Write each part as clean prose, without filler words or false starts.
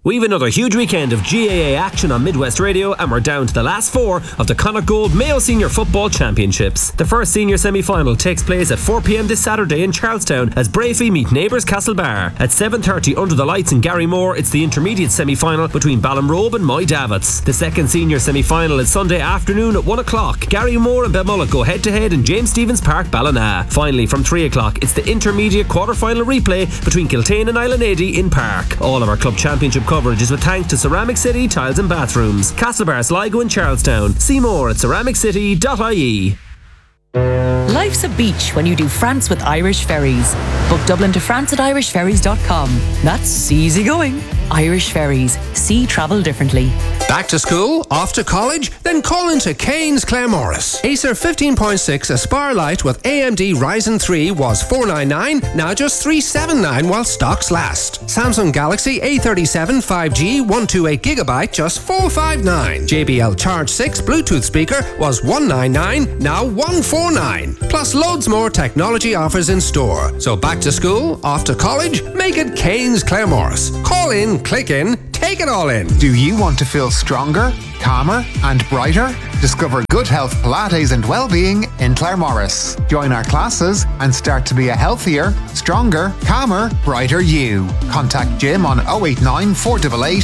We've another huge weekend of GAA action on Midwest Radio, and we're down to the last four of the Connacht Gold Mayo Senior Football Championships. The first senior semi-final takes place at 4 p.m. this Saturday in Charlestown as Bravey meet neighbours Castlebar. At 7:30 under the lights in Garrymore, it's the intermediate semi-final between Ballinrobe and Moy Davits. The second senior semi-final is Sunday afternoon at 1 o'clock. Garrymore and Belmullet go head-to-head in James Stephens Park, Ballina. Finally, from 3 o'clock, it's the intermediate quarter-final replay between Kiltane and Islandady in Park. All of our club championship coverage is with thanks to Ceramic City Tiles and Bathrooms, Castlebar, Sligo and Charlestown. See more at ceramiccity.ie. Life's a beach when you do France with Irish Ferries. Book Dublin to France at irishferries.com. That's easy going. Irish Ferries. See travel differently. Back to school? Off to college? Then call into Kane's Claremorris. Acer 15.6 Aspire Lite with AMD Ryzen 3 was $499, now just $379 while stocks last. Samsung Galaxy A37 5G 128GB just $459. JBL Charge 6 Bluetooth speaker was $199, now $149. Plus loads more technology offers in store. So back to school? Off to college? Make it Kane's Claremorris. Call in, click in, take it all in. Do you want to feel stronger, calmer and brighter? Discover good health, Pilates and well-being in Claremorris. Join our classes and start to be a healthier, stronger, calmer, brighter you. Contact Jim on 089 488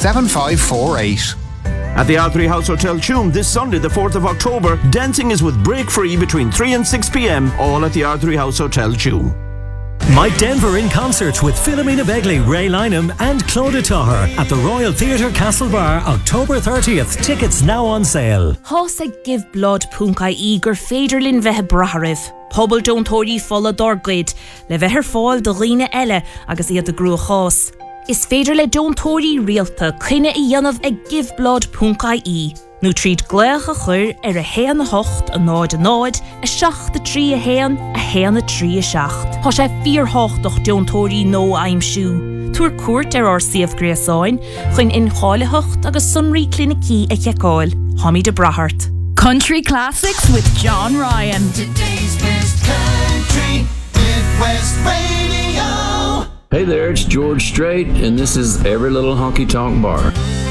7548. At the R3 House Hotel Tuam this Sunday, the 4th of October, dancing is with break free between 3 and 6 p.m, all at the R3 House Hotel Tuam. Mike Denver in concert with Philomena Begley, Ray Lynham and Claudia Taher at the Royal Theatre Castlebar, October 30th. Tickets now on sale. Hosa give blood punkai eager federlin vehe brahariv. Pobl don't tori folla dorgrid. Le veher fall de rina elle agus iad de grua chos. Is federle don't tori realta kine I yanav e give blood punkai e. Nu tríd glécha chur a héan a hocht a náid, a seach de trí a héan a trí a seacht. Tá sé 4 hochtach deontóirí nó aim siú. Tuair cuairt RCF Gréasáin, chuin in cháile hocht agus sunraí clinicí a cheáil. Tommy de Brahart. Country Classics with John Ryan. Today's best country, Midwest Radio. Hey there, it's George Strait, and this is Every Little Honky Tonk Bar.